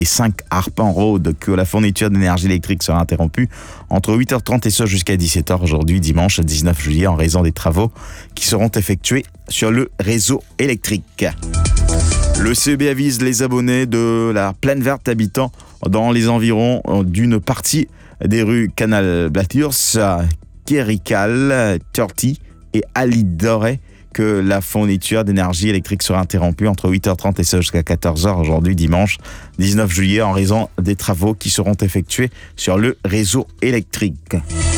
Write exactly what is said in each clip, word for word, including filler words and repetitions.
et cinq Harpen Road que la fourniture d'énergie électrique sera interrompue entre huit heures trente et ce jusqu'à dix-sept heures aujourd'hui, dimanche dix-neuf juillet, en raison des travaux qui seront effectués sur le réseau électrique. Le C E B avise les abonnés de la Plaine Verte habitant dans les environs d'une partie des rues Canal Bathurst, Quérical, Torty et Alidoré que la fourniture d'énergie électrique sera interrompue entre huit heures trente et ce jusqu'à quatorze heures aujourd'hui, dimanche dix-neuf juillet, en raison des travaux qui seront effectués sur le réseau électrique.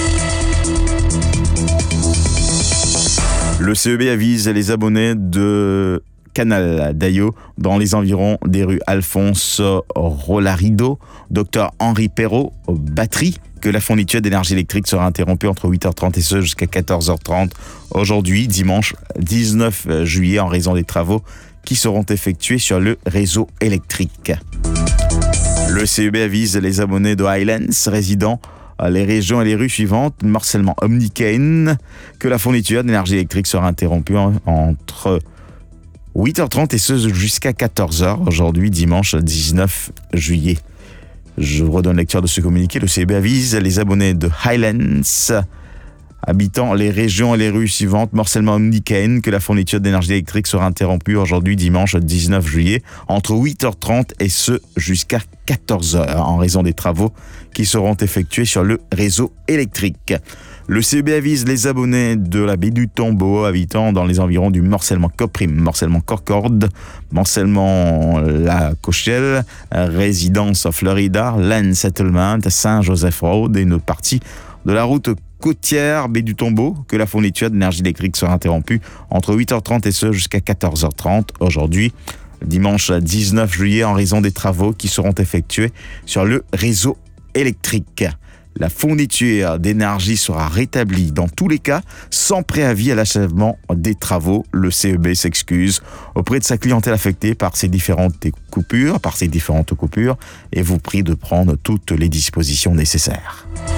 Le C E B avise les abonnés de Canal d'Ayo dans les environs des rues Alphonse Rolarido, Docteur Henri Perrault, Batterie, que la fourniture d'énergie électrique sera interrompue entre huit heures trente et ce jusqu'à quatorze heures trente aujourd'hui, dimanche dix-neuf juillet, en raison des travaux qui seront effectués sur le réseau électrique. Le C E B avise les abonnés de Highlands résidant les régions et les rues suivantes, morcellement Omnicaine, que la fourniture d'énergie électrique sera interrompue entre huit heures trente et ce jusqu'à quatorze heures aujourd'hui, dimanche dix-neuf juillet. Je redonne lecture de ce communiqué. Le C E B avise les abonnés de Highlands habitant les régions et les rues suivantes, morcellement Omnicaine, que la fourniture d'énergie électrique sera interrompue aujourd'hui, dimanche dix-neuf juillet, entre huit heures trente et ce jusqu'à quatorze heures, en raison des travaux qui seront effectués sur le réseau électrique. Le C E B avise les abonnés de la baie du Tombeau habitant dans les environs du morcellement Coprim, morcellement Corcorde, morcellement La Cochelle, résidence Florida, Land Settlement, Saint-Joseph Road et une partie de la route côtière baie du Tombeau, que la fourniture d'énergie électrique sera interrompue entre huit heures trente et ce jusqu'à quatorze heures trente aujourd'hui, dimanche dix-neuf juillet, en raison des travaux qui seront effectués sur le réseau électrique. La fourniture d'énergie sera rétablie dans tous les cas sans préavis à l'achèvement des travaux. Le C E B s'excuse auprès de sa clientèle affectée par ces différentes coupures, par ces différentes coupures et vous prie de prendre toutes les dispositions nécessaires.